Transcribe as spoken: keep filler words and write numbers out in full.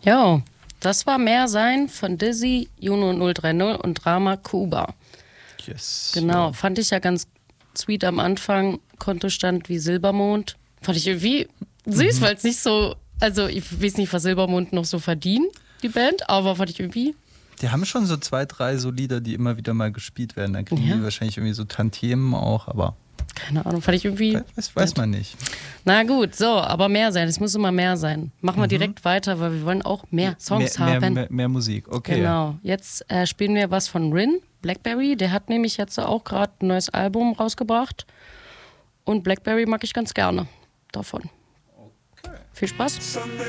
Jo, das war Mehr Sein von Dizzy, Juno null drei null und Drama Kuba. Yes. Genau, Ja. fand ich ja ganz sweet am Anfang. Kontostand wie Silbermond. Fand ich irgendwie süß, mhm. weil es nicht so, also ich weiß nicht, was Silbermond noch so verdient, die Band, aber fand ich irgendwie... Die haben schon so zwei, drei so Lieder, die immer wieder mal gespielt werden. Dann kriegen Ja. die wahrscheinlich irgendwie so Tantiemen auch, aber... Keine Ahnung, fand ich irgendwie... Weiß, weiß man nicht. Na gut, so, aber mehr sein. Es muss immer mehr sein. Machen wir mhm. direkt weiter, weil wir wollen auch mehr Songs mehr, haben. Mehr, mehr, mehr Musik, okay. Genau. Jetzt äh, spielen wir was von Rin, Blackberry. Der hat nämlich jetzt auch gerade ein neues Album rausgebracht. Und Blackberry mag ich ganz gerne davon. Okay. Viel Spaß.